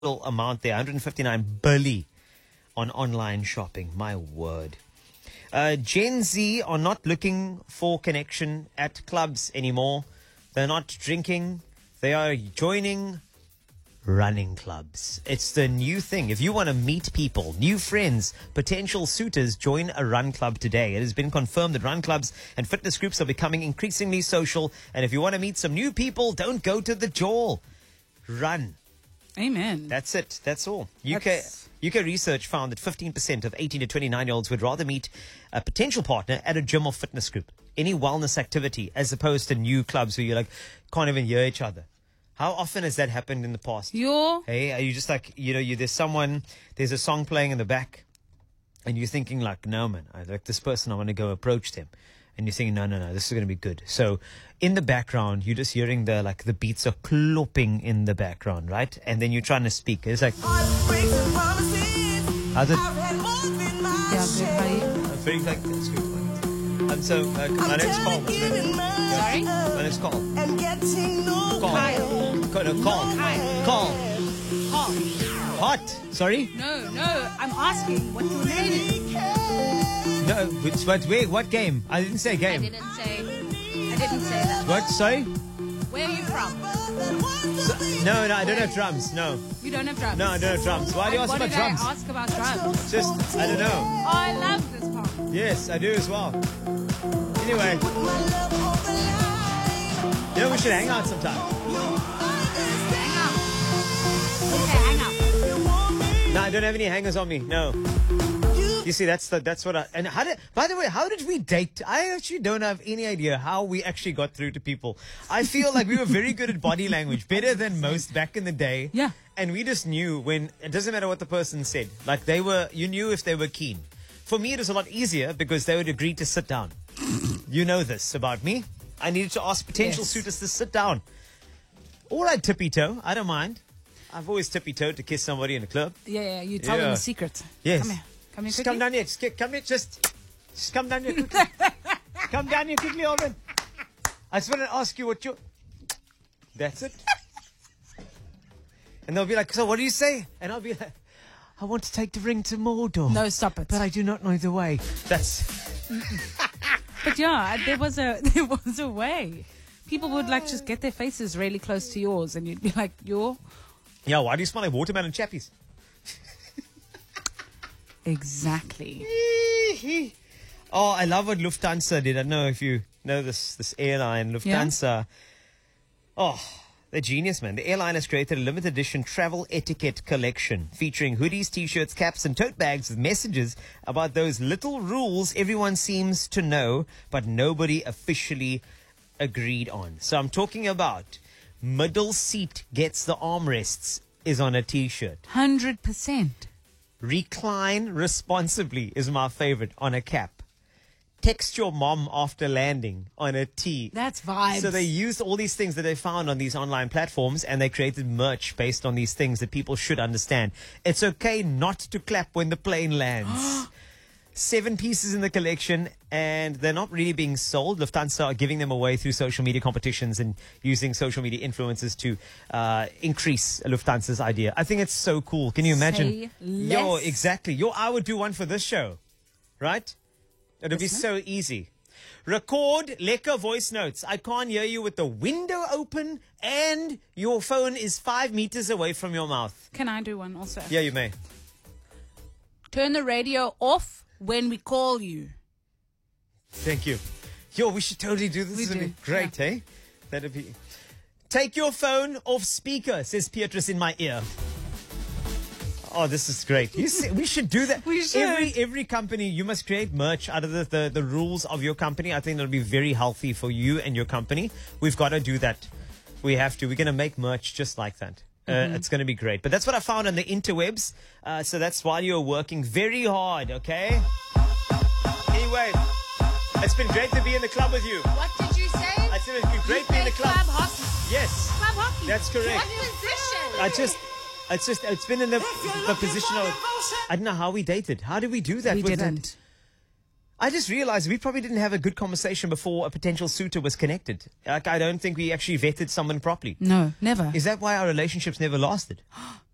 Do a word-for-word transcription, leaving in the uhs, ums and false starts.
amount there, one hundred fifty-nine billion on online shopping. My word. Uh, Gen Z are not looking for connection at clubs anymore. They're not drinking. They are joining running clubs. It's the new thing. If you want to meet people, new friends, potential suitors, join a run club today. It has been confirmed that run clubs and fitness groups are becoming increasingly social. And if you want to meet some new people, don't go to the jaw. Run. Amen. That's it. That's all. U K That's... U K research found that fifteen percent of eighteen to twenty-nine-year-olds would rather meet a potential partner at a gym or fitness group, any wellness activity, as opposed to new clubs where you like can't even hear each other. How often has that happened in the past? You're... Hey, are you just like, you know, you there's someone, there's a song playing in the back, and you're thinking like, no, man, I like this person, I want to go approach them. And you're thinking, no, no, no, this is going to be good. So in the background, you're just hearing the, like, the beats are clopping in the background, right? And then you're trying to speak. It's like, how's it? Yeah, good. How are you? I'm very like, that's good. And so, uh, my name's Carl. Sorry? My name's Carl. Carl. Kyle. Call. No, Carl. Kyle. Call. Hot. Hot. Sorry? No, no. I'm asking what your name is. No, which, what, wait, what game? I didn't say I game. didn't say. I didn't say that. What? Sorry? Where are you from? So, no, no, I don't have drums. No. You don't have drums. No, I don't have drums. Why do you ask what about did drums? I ask about drums? Just, I don't know. Oh, I love this part. Yes, I do as well. Anyway. You know, we should hang out sometime. Hang out. Okay, hang out. No, I don't have any hangers on me. No. You see, that's the, that's what I, and how did, by the way, how did we date? I actually don't have any idea how we actually got through to people. I feel like we were very good at body language, better than most back in the day. Yeah. And we just knew when, it doesn't matter what the person said. Like they were, you knew if they were keen. For me, it was a lot easier because they would agree to sit down. You know this about me. I needed to ask potential Yes. suitors to sit down. Or I'd tippy-toe. I don't mind. I've always tippy-toed to kiss somebody in a club. Yeah, yeah. You tell Yeah. them a secret. Yes. Come here. Come here Just quickly. come down here. Just get, come here. Just, just come down here quickly. Come down here quickly, Alvin. I just want to ask you what you... That's it. And they'll be like, so what do you say? And I'll be like, I want to take the ring to Mordor. No, stop it. But I do not know the way. That's... But yeah, there was a there was a way. People would like just get their faces really close to yours, and you'd be like, "You're." Yeah, why do you smell like watermelon chappies? Exactly. Oh, I love what Lufthansa did. I don't know if you know this this airline, Lufthansa. Oh, they're genius, man. The airline has created a limited edition travel etiquette collection featuring hoodies, t-shirts, caps, and tote bags with messages about those little rules everyone seems to know, but nobody officially agreed on. So I'm talking about middle seat gets the armrests is on a t-shirt. Hundred percent. Recline responsibly is my favorite on a cap. Text your mom after landing on a tee. That's vibes. So they used all these things that they found on these online platforms and they created merch based on these things that people should understand. It's okay not to clap when the plane lands. Seven pieces in the collection and they're not really being sold. Lufthansa are giving them away through social media competitions and using social media influencers to uh, increase Lufthansa's idea. I think it's so cool. Can you imagine? Say Yo, less. exactly. Yo, I would do one for this show, right? It'll be Listen. so easy. Record lekker voice notes. I can't hear you with the window open and your phone is five meters away from your mouth. Can I do one also? Yeah, you may. Turn the radio off when we call you. Thank you. Yo, we should totally do this. We Isn't do, it great, yeah. eh? That'd be... Take your phone off speaker, says Beatrice in my ear. Oh, this is great. You see, we should do that. We should. Every every company, you must create merch out of the, the, the rules of your company. I think that'll be very healthy for you and your company. We've got to do that. We have to. We're going to make merch just like that. Uh, Mm-hmm. It's going to be great. But that's what I found on the interwebs. Uh, so that's while you're working very hard, okay? Anyway, it's been great to be in the club with you. What did you say? I said it's been great being in the club. Club hockey. Yes, Club hockey. that's correct. What position? I just... It's just, it's been in the, the position of, I don't know how we dated. How did we do that? We with didn't. That? I just realized we probably didn't have a good conversation before a potential suitor was connected. Like, I don't think we actually vetted someone properly. No, never. Is that why our relationships never lasted?